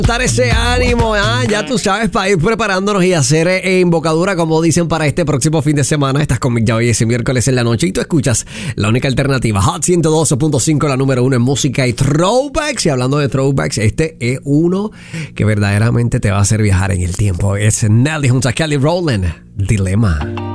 Dar ese ánimo, ya tú sabes, para ir preparándonos y hacer invocadura, como dicen, para este próximo fin de semana. Estás conmigo hoy ese miércoles en la noche y tú escuchas la única alternativa, Hot 112.5, la número 1 en música y throwbacks. Y hablando de throwbacks, este es uno que verdaderamente te va a hacer viajar en el tiempo. Es Nelly junto a Kelly Rowland, Dilema.